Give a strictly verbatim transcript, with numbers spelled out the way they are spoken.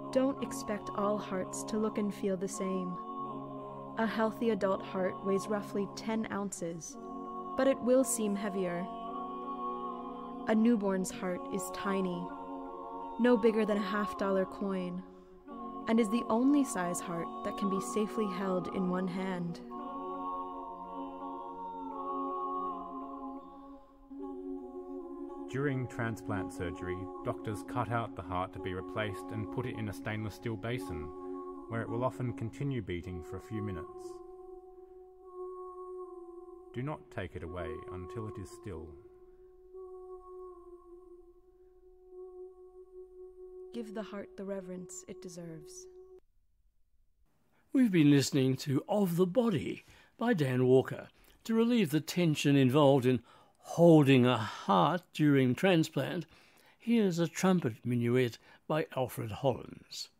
Don't expect all hearts to look and feel the same. A healthy adult heart weighs roughly ten ounces, but it will seem heavier. A newborn's heart is tiny, no bigger than a half-dollar coin, and is the only size heart that can be safely held in one hand. During transplant surgery, doctors cut out the heart to be replaced and put it in a stainless steel basin, where it will often continue beating for a few minutes. Do not take it away until it is still. Give the heart the reverence it deserves. We've been listening to Of the Body by Dan Walker to relieve the tension involved in holding a heart during transplant. Here's a trumpet minuet by Alfred Hollins.